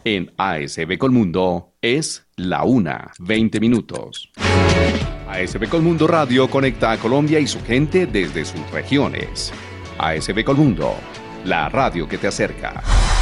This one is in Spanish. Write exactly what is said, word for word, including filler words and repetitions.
En A S B Colmundo es la una, veinte minutos. A S B Colmundo Radio conecta a Colombia y su gente desde sus regiones. A S B Colmundo, la radio que te acerca.